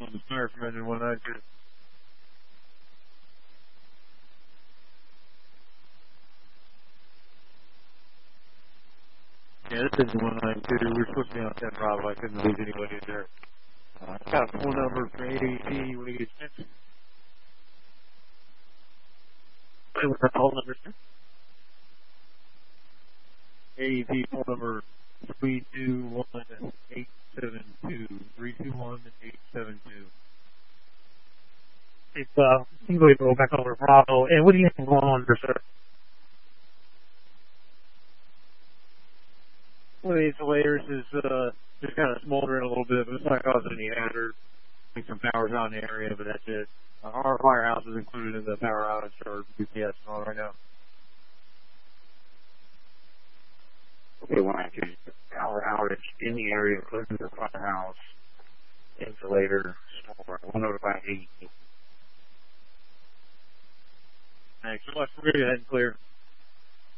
This is Fire from Engine 192. Yeah, this is 192. We're supposed to be on 10 Bravo. I couldn't lose anybody in there. I've got a phone number for ADT. When you get a chance. What's the phone number, sir? ADT phone number 321-872. 321-872. It's, seems like we'll go back over to Bravo. And what do you have going on there, sir? One of the insulators is, just kind of smoldering a little bit, but it's not causing any hazard. I think some power's out in the area, but that's it. Our firehouse is included in the power outage or UPS and all right now. Okay, 192. Power outage in the area, including the firehouse, insulator, smolder. We'll notify ADT. Thanks so much. We're good. Head and clear.